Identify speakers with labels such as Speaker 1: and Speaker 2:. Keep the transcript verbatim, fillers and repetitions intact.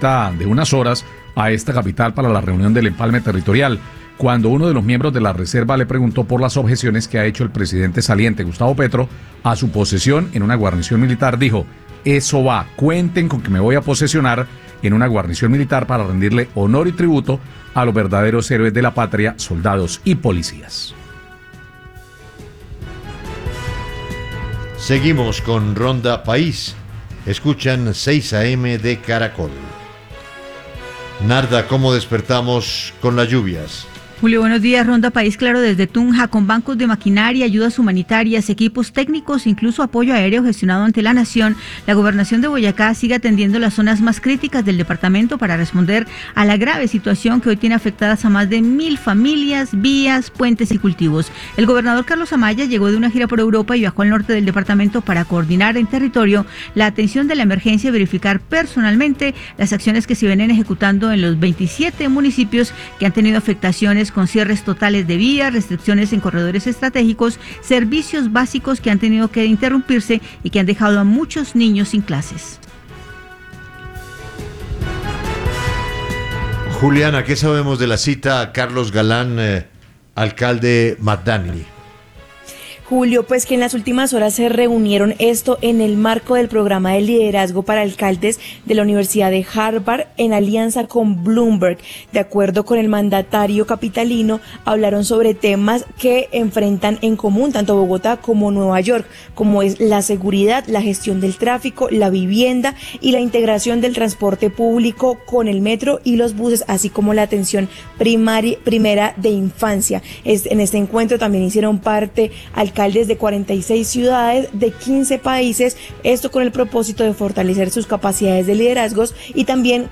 Speaker 1: visita de unas horas a esta capital para la reunión del empalme territorial. Cuando uno de los miembros de la Reserva le preguntó por las objeciones que ha hecho el presidente saliente Gustavo Petro a su posesión en una guarnición militar, dijo: eso va, cuenten con que me voy a posesionar en una guarnición militar para rendirle honor y tributo a los verdaderos héroes de la patria, soldados y policías.
Speaker 2: Seguimos con Ronda País. Escuchan seis a eme de Caracol. Narda, ¿cómo despertamos con las lluvias?
Speaker 3: Julio, buenos días. Ronda País Claro desde Tunja, con bancos de maquinaria, ayudas humanitarias, equipos técnicos, incluso apoyo aéreo gestionado ante la nación. La gobernación de Boyacá sigue atendiendo las zonas más críticas del departamento para responder a la grave situación que hoy tiene afectadas a más de mil familias, vías, puentes y cultivos. El gobernador Carlos Amaya llegó de una gira por Europa y viajó al norte del departamento para coordinar en territorio la atención de la emergencia y verificar personalmente las acciones que se vienen ejecutando en los veintisiete municipios que han tenido afectaciones con cierres totales de vías, restricciones en corredores estratégicos, servicios básicos que han tenido que interrumpirse y que han dejado a muchos niños sin clases.
Speaker 2: Juliana, ¿qué sabemos de la cita a Carlos Galán, eh, alcalde McDaniel?
Speaker 4: Julio, pues que en las últimas horas se reunieron esto en el marco del programa de liderazgo para alcaldes de la Universidad de Harvard en alianza con Bloomberg. De acuerdo con el mandatario capitalino, hablaron sobre temas que enfrentan en común tanto Bogotá como Nueva York, como es la seguridad, la gestión del tráfico, la vivienda y la integración del transporte público con el metro y los buses, así como la atención primaria, primera de infancia. Es, en este encuentro también hicieron parte alcaldes de cuarenta y seis ciudades de quince países, esto con el propósito de fortalecer sus capacidades de liderazgos y también